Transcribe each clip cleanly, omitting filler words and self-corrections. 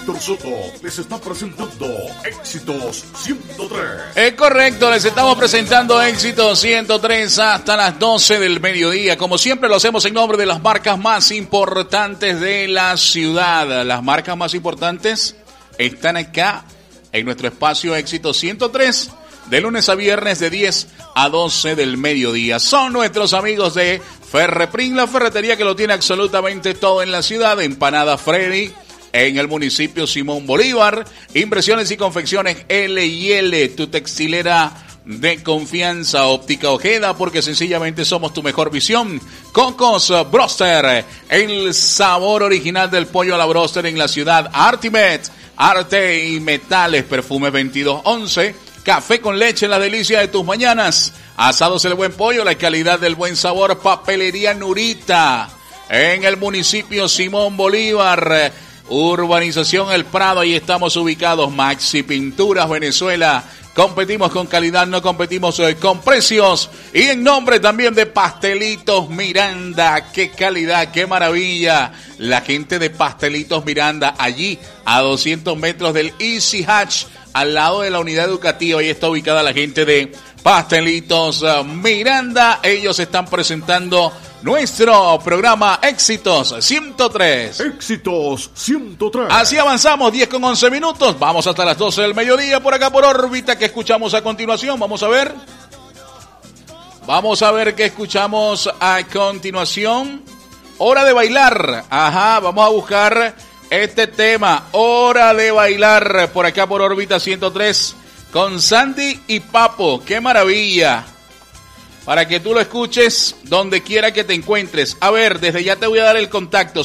Héctor Soto les está presentando Éxitos 103. Es correcto, les estamos presentando Éxitos 103 hasta las 12 del mediodía. Como siempre lo hacemos en nombre de las marcas más importantes de la ciudad. Las marcas más importantes están acá en nuestro espacio Éxitos 103, de lunes a viernes de 10 a 12 del mediodía. Son nuestros amigos de Ferreprim, la ferretería que lo tiene absolutamente todo en la ciudad. Empanada Freddy en el municipio Simón Bolívar. Impresiones y confecciones L&L, tu textilera de confianza. Óptica Ojeda, porque sencillamente somos tu mejor visión. Cocos Broster, el sabor original del pollo a la broster en la ciudad. Artimet, arte y metales, perfume 2211. Café con leche, la delicia de tus mañanas. Asados El Buen Pollo, la calidad del buen sabor. Papelería Nurita, en el municipio Simón Bolívar. Urbanización El Prado, ahí estamos ubicados. Maxi Pinturas Venezuela. Competimos con calidad, no competimos con precios. Y en nombre también de Pastelitos Miranda. ¡Qué calidad, qué maravilla! La gente de Pastelitos Miranda, allí a 200 metros del Easy Hatch, al lado de la unidad educativa. Ahí está ubicada la gente de Pastelitos Miranda. Ellos están presentando nuestro programa Éxitos 103. Éxitos 103. Así avanzamos, 10 con 11 minutos. Vamos hasta las 12 del mediodía por acá por órbita. ¿Qué escuchamos a continuación? Vamos a ver. Vamos a ver qué escuchamos a continuación. Hora de bailar. Ajá, vamos a buscar este tema. Hora de bailar por acá por órbita 103 con Sandy y Papo. ¡Qué maravilla! Para que tú lo escuches donde quiera que te encuentres. A ver, desde ya te voy a dar el contacto.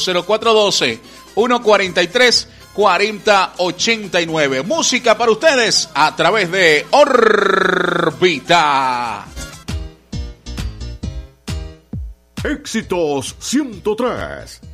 0412-143-4089. Música para ustedes a través de órbita. Éxitos 103.